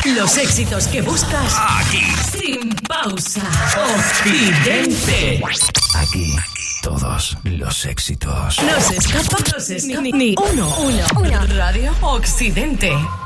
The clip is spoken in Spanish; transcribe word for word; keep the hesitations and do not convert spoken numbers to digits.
Los éxitos que buscas aquí, sin pausa. Occidente. Aquí, todos los éxitos. No se escapa, no se escapa ni, ni uno, uno, uno. Radio Occidente.